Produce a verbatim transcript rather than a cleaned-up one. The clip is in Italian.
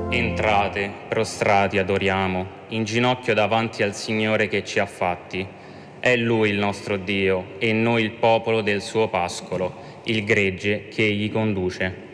Entrate, prostrati adoriamo, in ginocchio davanti al Signore che ci ha fatti. È Lui il nostro Dio e noi il popolo del suo pascolo, il gregge che Egli conduce.